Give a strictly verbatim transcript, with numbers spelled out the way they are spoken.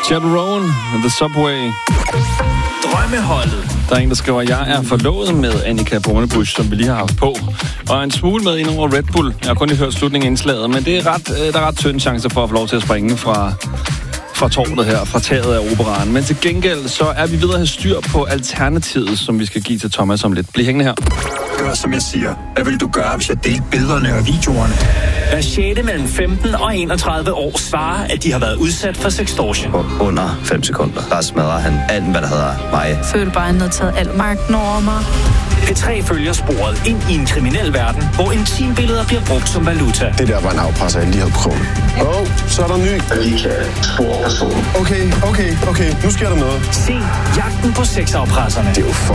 Chad Rowan, The Subway. Drømmeholdet. Der er en, der skriver, jeg er forlovet med Annika Bornebusch, som vi lige har haft på. Og en smule med ind over Red Bull. Jeg har kun lige hørt slutningen af indslaget, men det er ret, der er ret tynd chance for at få lov til at springe fra, fra tårnet her, fra taget af operaen. Men til gengæld, så er vi ved at have styr på alternativet, som vi skal give til Thomas om lidt. Bliv hængende her. Gør, som jeg siger. Hvad vil du gøre, hvis jeg delte billederne og videoerne? Hver sjette mellem femten og enogtredive år svarer, at de har været udsat for sextortion. På under fem sekunder, der smadrer han alt, hvad der hedder mig. Føler bare, at han har taget al magten over mig. P tre følger sporet ind i en kriminel verden, hvor intimbilleder bliver brugt som valuta. Det der var en afpresser, jeg lige havde prøvet. Åh, oh, så er der ny. Okay, okay, okay. Nu sker der noget. Se Jagten på sexafpresserne. Det er jo